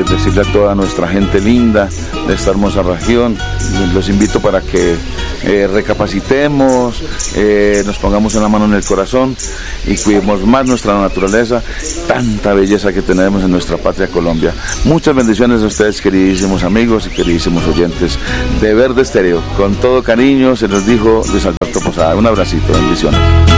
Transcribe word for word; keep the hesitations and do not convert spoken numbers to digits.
decirle a toda nuestra gente linda de esta hermosa región, los invito para que eh, recapacitemos, eh, nos pongamos una mano en el corazón y cuidemos más nuestra naturaleza, tanta belleza que tenemos en nuestra patria Colombia. Muchas bendiciones a ustedes, queridísimos amigos y queridísimos oyentes de Verde Estéreo. Con todo cariño se los dijo Luis Alberto Posada. Un abracito, bendiciones.